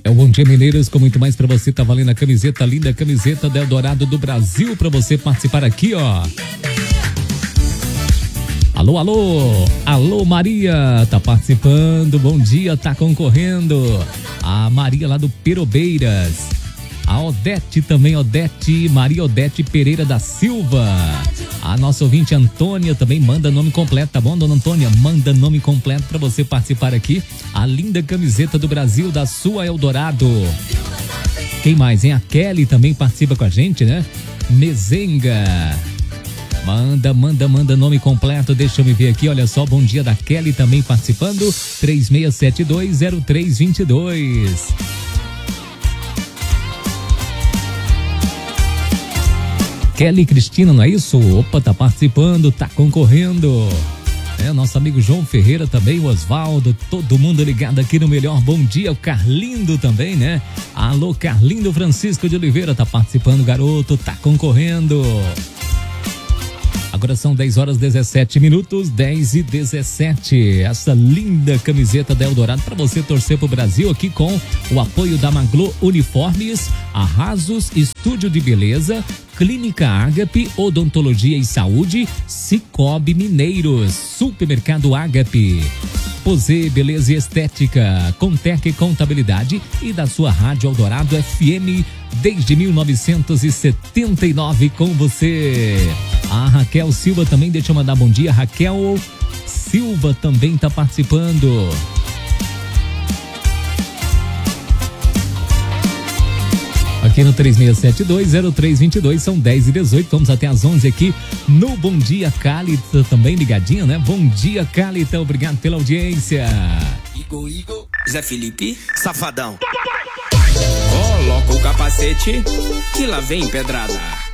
É o Bom Dia Mineiros com muito mais pra você. Tá valendo a camiseta, linda camiseta da Eldorado do Brasil pra você participar aqui, ó. Alô, alô, alô Maria, tá participando, bom dia, tá concorrendo. A Maria lá do Perobeiras. A Odete também, Maria Odete Pereira da Silva. A nossa ouvinte Antônia também manda nome completo, tá bom, dona Antônia? Manda nome completo pra você participar aqui. A linda camiseta do Brasil da sua Eldorado. Quem mais, hein? A Kelly também participa com a gente, né? Mezenga. Manda nome completo, deixa eu me ver aqui, olha só, bom dia da Kelly também participando, 36720322. Kelly Cristina, não é isso? Opa, tá participando, tá concorrendo. Nosso amigo João Ferreira também, o Osvaldo, todo mundo ligado aqui no Melhor Bom Dia, o Carlindo também, né? Alô, Carlindo Francisco de Oliveira, tá participando, garoto, tá concorrendo. Agora são 10h17, 10h17. Essa linda camiseta da Eldorado para você torcer pro Brasil aqui com o apoio da Maglo Uniformes, Arrasos, Estúdio de Beleza, Clínica Ágape, Odontologia e Saúde, Cicobi Mineiros, Supermercado Ágape, Posê Beleza e Estética, Contec Contabilidade e da sua Rádio Eldorado FM desde 1979 com você. A Raquel Silva também, deixa eu mandar bom dia. Raquel Silva também tá participando. Aqui no 36720322, são 10h18, vamos até às 11 aqui no Bom Dia Cálita, também ligadinho, né? Bom dia, Cálita, obrigado pela audiência. Igor, Zé Felipe, Safadão. Coloca o capacete, que lá vem pedrada.